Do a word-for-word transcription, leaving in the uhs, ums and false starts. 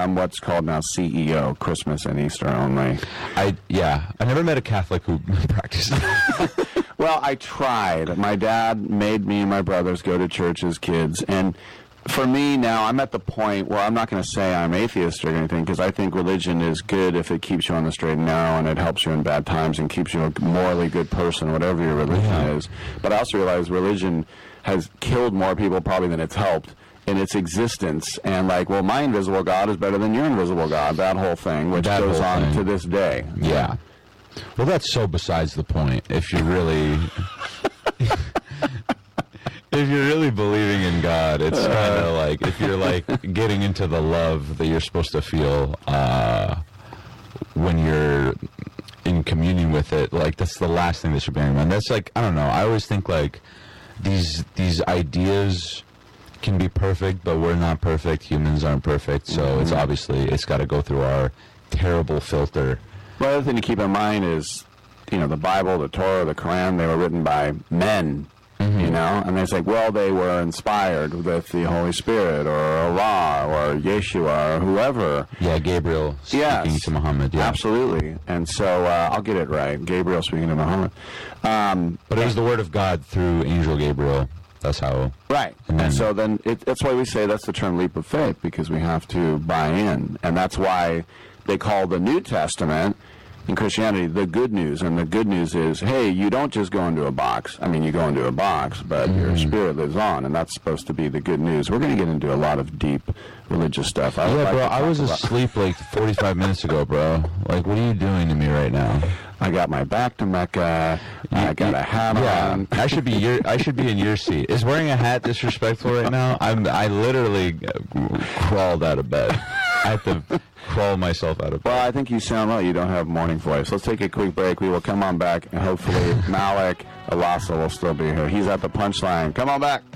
I'm what's called now C E O, Christmas and Easter only. I yeah, I never met a Catholic who practiced that. Well, I tried. My dad made me and my brothers go to church as kids, and for me now, I'm at the point where I'm not going to say I'm atheist or anything, because I think religion is good if it keeps you on the straight and narrow and it helps you in bad times and keeps you a morally good person, whatever your religion Yeah. is. But I also realize religion has killed more people probably than it's helped in its existence. And like, well, my invisible God is better than your invisible God, that whole thing, which That goes whole on thing. to this day. Yeah. Well, that's so besides the point. If you're really, if you're really believing in God, it's kind of like if you're like getting into the love that you're supposed to feel uh, when you're in communion with it. Like that's the last thing that should be in your mind. That's like I don't know. I always think like these these ideas can be perfect, but we're not perfect. Humans aren't perfect, so mm-hmm. it's obviously it's got to go through our terrible filter. Well, the other thing to keep in mind is, you know, the Bible, the Torah, the Quran, they were written by men, mm-hmm. you know? And it's like, well, they were inspired with the Holy Spirit or Allah or Yeshua or whoever. Yeah, Gabriel speaking yes, to Muhammad. Yeah, absolutely. And so uh, I'll get it right. Gabriel speaking to Muhammad. Um, but it was the word of God through Angel Gabriel. That's how. Right. And, and so then it, that's why we say that's the term leap of faith, because we have to buy in. And that's why they call the New Testament in Christianity the good news. And the good news is, hey, you don't just go into a box. I mean, you go into a box, but mm. your spirit lives on, and that's supposed to be the good news. We're going to get into a lot of deep religious stuff. I yeah, like bro, I was about. asleep like forty-five minutes ago, bro. Like, what are you doing to me right now? I got my back to Mecca. You, I got you, a hat yeah, on. I should be your. I should be in your seat. Is wearing a hat disrespectful right now? I'm. I literally crawled out of bed. I have to crawl myself out of bed. Well, I think you sound like you don't have morning voice. Let's take a quick break. We will come on back, and hopefully Malik Alasa will still be here. He's at the punchline. Come on back.